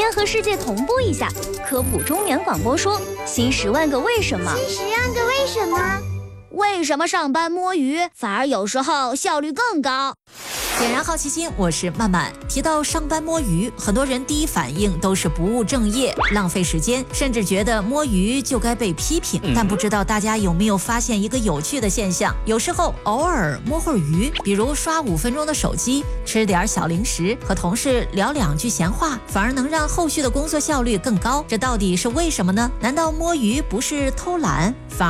先和世界同步一下。科普中原广播说，新10万个为什么。 新10万个为什么？ 为什么上班摸鱼反而有时候效率更高？ 点燃好奇心，我是曼曼。提到上班摸鱼，很多人第一反应都是不务正业、浪费时间，甚至觉得摸鱼就该被批评。但不知道大家有没有发现一个有趣的现象？有时候偶尔摸会儿鱼，比如刷5分钟的手机，吃点小零食，和同事聊2句闲话，反而能让后续的工作效率更高。这到底是为什么呢？难道摸鱼不是偷懒，反